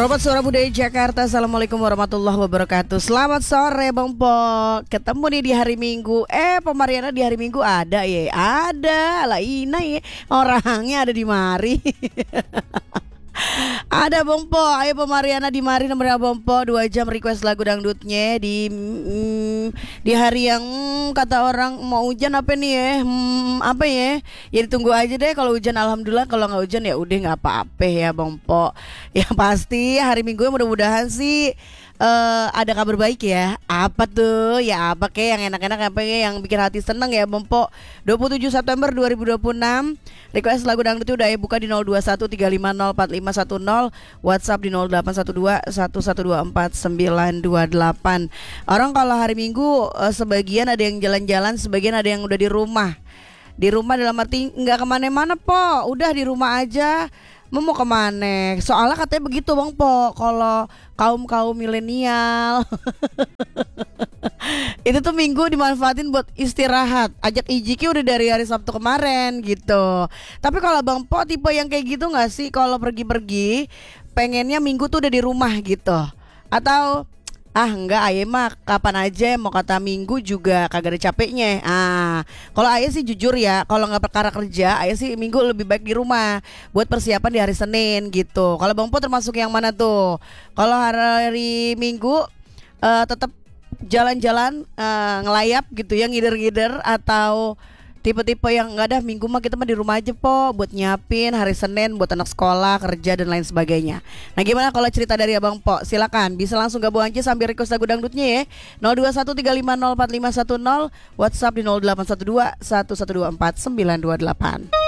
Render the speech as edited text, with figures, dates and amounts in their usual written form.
Probat Suara Budaya Jakarta. Assalamualaikum warahmatullahi wabarakatuh. Selamat sore Bang Po. Ketemu nih di hari Minggu. Pemariana di hari Minggu ada ya. Ada lah Ina ya. Orangnya ada di mari. Ada Bang Po. Ayo pemariana di mari nomornya Bang Po. 2 jam request lagu dangdutnya di hari yang kata orang mau hujan apa nih ya? Apa ya? Ya ditunggu aja deh. Kalau hujan alhamdulillah, kalau nggak hujan ya udah nggak apa-apa ya Bang Po. Yang pasti hari Minggu mudah-mudahan sih ada kabar baik ya. Apa tuh? Ya apa kek yang enak-enak, apa kek yang bikin hati seneng ya Bang Po. 27 September 2026. Request lagu dangdut udah ya buka di 0213504510, WhatsApp di 081211242928. Orang kalau hari Minggu sebagian ada yang jalan-jalan, sebagian ada yang udah di rumah. Di rumah dalam arti nggak kemana-mana Po, udah di rumah aja. Mau kemana? Soalnya katanya begitu Bang Po. Kalau kaum milenial itu tuh minggu dimanfaatin buat istirahat. Ajak Ijiki udah dari hari Sabtu kemarin gitu. Tapi kalau Bang Po tipe yang kayak gitu gak sih? Kalau pergi-pergi pengennya minggu tuh udah di rumah gitu? Atau enggak, Aye mah kapan aja mau kata minggu juga kagak ada capeknya. Kalau Aye sih jujur ya, kalau nggak perkara kerja, Aye sih minggu lebih baik di rumah buat persiapan di hari Senin gitu. Kalau Bang Po termasuk yang mana tuh? Kalau hari Minggu tetap jalan-jalan ngelayap gitu ya, ngider-ngider, atau tipe-tipe yang nggak ada minggu mah kita mah di rumah aja Po buat nyiapin hari Senin buat anak sekolah, kerja dan lain sebagainya. Nah gimana kalau cerita dari Abang Po? Silakan bisa langsung gabung aja sambil request lagu dangdutnya ya. 0213504510, WhatsApp di 081211242928.